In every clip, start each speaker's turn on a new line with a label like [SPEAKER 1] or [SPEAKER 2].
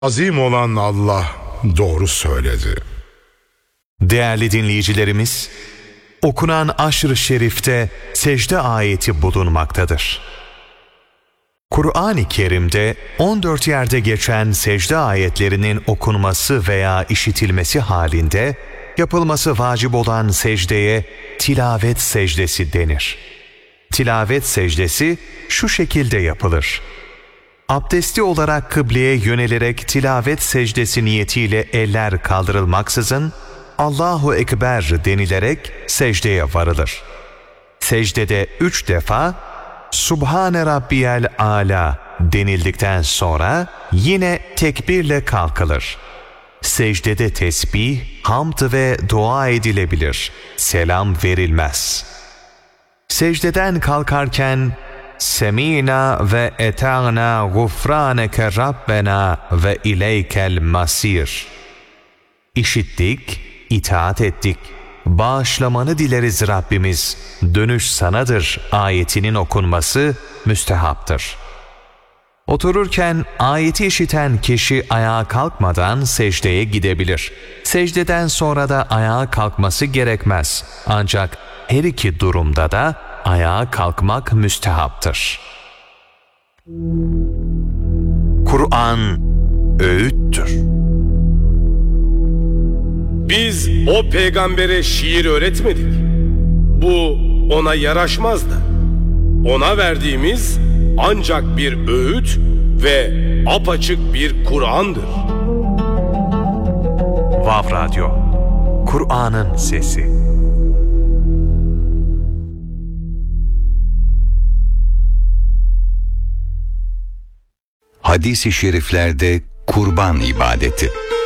[SPEAKER 1] Azim olan Allah doğru söyledi.
[SPEAKER 2] Değerli dinleyicilerimiz, okunan Aşr-ı Şerif'te secde ayeti bulunmaktadır. Kur'an-ı Kerim'de 14 yerde geçen secde ayetlerinin okunması veya işitilmesi halinde yapılması vacip olan secdeye tilavet secdesi denir. Tilavet secdesi şu şekilde yapılır. Abdestli olarak kıbleye yönelerek tilavet secdesi niyetiyle eller kaldırılmaksızın Allahu Ekber denilerek secdeye varılır. Secdede 3 defa Subhane Rabbiyel Ala denildikten sonra yine tekbirle kalkılır. Secdede tesbih, hamd ve dua edilebilir. Selam verilmez. Secdeden kalkarken Semina ve eta'na gufraneke Rabbena ve ileykel masir. İşittik, itaat ettik. Bağışlamanı dileriz Rabbimiz. Dönüş sanadır ayetinin okunması müstehaptır. Otururken ayeti işiten kişi ayağa kalkmadan secdeye gidebilir. Secdeden sonra da ayağa kalkması gerekmez. Ancak her iki durumda da ayağa kalkmak müstehaptır. Kur'an öğüttür.
[SPEAKER 3] Biz o peygambere şiir öğretmedik. Bu ona yaraşmaz da. Ona verdiğimiz ancak bir öğüt ve apaçık bir Kur'an'dır.
[SPEAKER 2] Vav Radyo, Kur'an'ın sesi.
[SPEAKER 4] Hadis-i şeriflerde kurban ibadeti.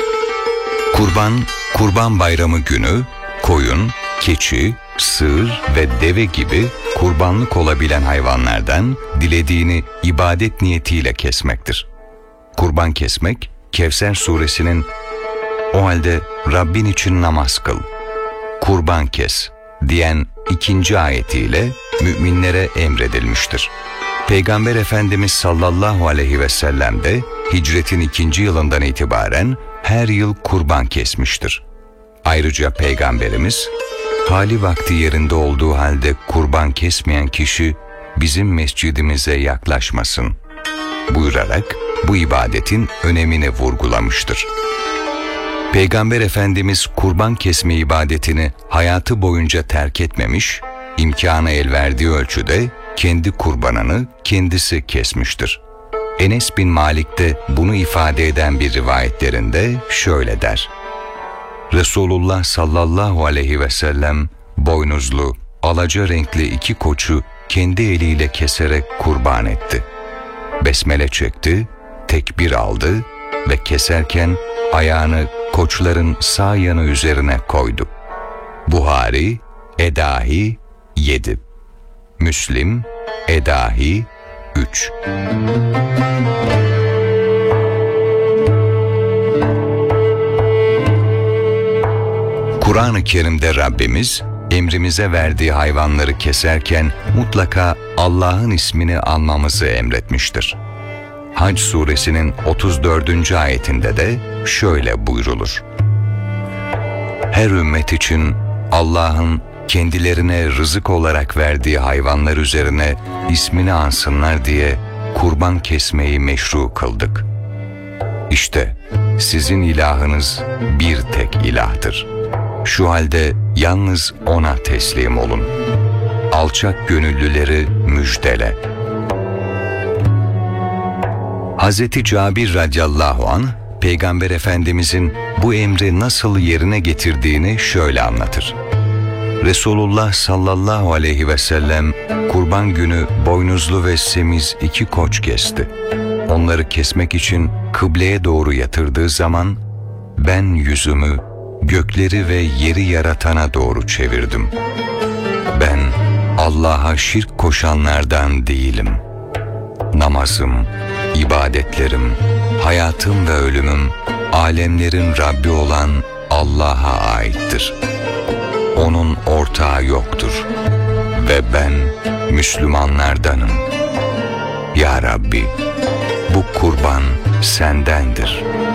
[SPEAKER 4] Kurban Bayramı günü koyun, keçi, sığır ve deve gibi kurbanlık olabilen hayvanlardan dilediğini ibadet niyetiyle kesmektir. Kurban kesmek, Kevser suresinin "O halde Rabbin için namaz kıl, kurban kes" diyen 2. ayetiyle müminlere emredilmiştir. Peygamber Efendimiz sallallahu aleyhi ve sellem de hicretin 2. yılından itibaren her yıl kurban kesmiştir. Ayrıca Peygamberimiz, hali vakti yerinde olduğu halde kurban kesmeyen kişi bizim mescidimize yaklaşmasın buyurarak bu ibadetin önemini vurgulamıştır. Peygamber Efendimiz kurban kesme ibadetini hayatı boyunca terk etmemiş, imkanı el verdiği ölçüde kendi kurbanını kendisi kesmiştir. Enes bin Malik de bunu ifade eden bir rivayetlerinde şöyle der: Resulullah sallallahu aleyhi ve sellem boynuzlu, alaca renkli 2 koçu kendi eliyle keserek kurban etti. Besmele çekti, tekbir aldı ve keserken ayağını koçların sağ yanı üzerine koydu. Buhari, Edahi 7. Müslim, Edahi 3. Kur'an-ı Kerim'de Rabbimiz emrimize verdiği hayvanları keserken mutlaka Allah'ın ismini anmamızı emretmiştir. Hac suresinin 34. ayetinde de şöyle buyrulur: Her ümmet için Allah'ın kendilerine rızık olarak verdiği hayvanlar üzerine ismini ansınlar diye kurban kesmeyi meşru kıldık. İşte sizin ilahınız bir tek ilahtır. Şu halde yalnız ona teslim olun. Alçak gönüllüleri müjdele. Hazreti Cabir radıyallahu anh, Peygamber Efendimizin bu emri nasıl yerine getirdiğini şöyle anlatır. Resulullah sallallahu aleyhi ve sellem kurban günü boynuzlu ve semiz 2 koç kesti. Onları kesmek için kıbleye doğru yatırdığı zaman ben yüzümü gökleri ve yeri yaratana doğru çevirdim. Ben Allah'a şirk koşanlardan değilim. Namazım, ibadetlerim, hayatım ve ölümüm alemlerin Rabbi olan Allah'a aittir. Onun ortağı yoktur ve ben Müslümanlardanım. Ya Rabbi, bu kurban sendendir.